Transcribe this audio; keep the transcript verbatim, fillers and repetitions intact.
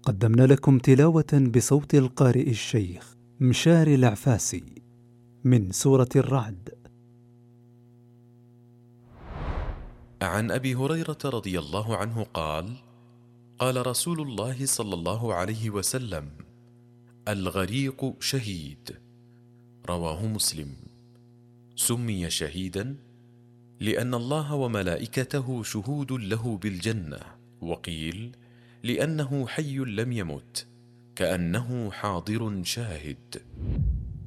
قدمنا لكم تلاوة بصوت القارئ الشيخ مشاري العفاسي من سورة الرعد. عن أبي هريرة رضي الله عنه قال: قال رسول الله صلى الله عليه وسلم: الغريق شهيد. رواه مسلم. سمي شهيدا لأن الله وملائكته شهود له بالجنة، وقيل لأنه حي لم يمت كأنه حاضر شاهد.